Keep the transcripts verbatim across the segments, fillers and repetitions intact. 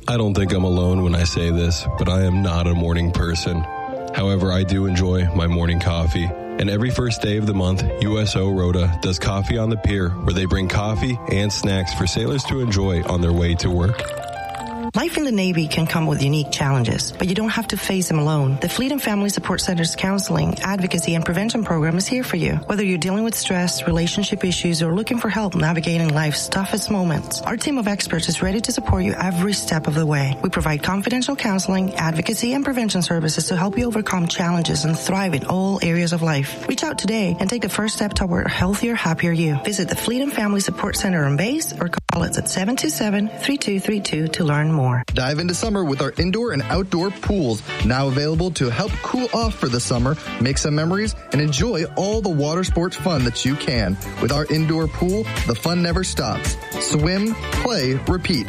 I don't think I'm alone when I say this, but I am not a morning person. However, I do enjoy my morning coffee. And every first day of the month, U S O Rota does Coffee on the Pier, where they bring coffee and snacks for sailors to enjoy on their way to work. Life in the Navy can come with unique challenges, but you don't have to face them alone. The Fleet and Family Support Center's counseling, advocacy, and prevention program is here for you. Whether you're dealing with stress, relationship issues, or looking for help navigating life's toughest moments, our team of experts is ready to support you every step of the way. We provide confidential counseling, advocacy, and prevention services to help you overcome challenges and thrive in all areas of life. Reach out today and take the first step toward a healthier, happier you. Visit the Fleet and Family Support Center on base or call us at seven two seven, three two three two to learn more. Dive into summer with our indoor and outdoor pools, now available to help cool off for the summer, make some memories, and enjoy all the water sports fun that you can. With our indoor pool, the fun never stops. Swim, play, repeat.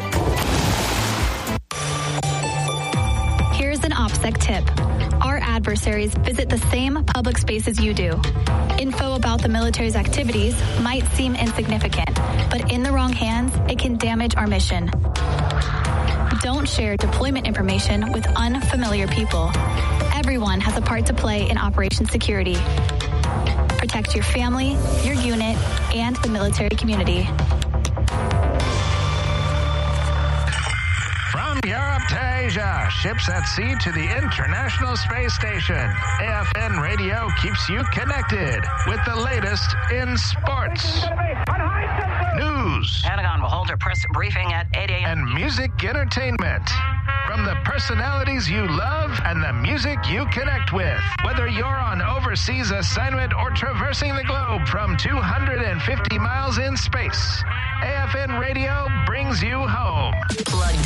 Here's an OPSEC tip. Our adversaries visit the same public spaces you do. Info about the military's activities might seem insignificant, but in the wrong hands, it can damage our mission. Don't share deployment information with unfamiliar people. Everyone has a part to play in Operation Security. Protect your family, your unit, and the military community. From Europe to Asia, ships at sea to the International Space Station. A F N Radio keeps you connected with the latest in sports, news, Pentagon will hold a press briefing at eight a.m. and music entertainment. From the personalities you love and the music you connect with. Whether you're on overseas assignment or traversing the globe from two hundred fifty miles in space, A F N Radio brings you home. Plug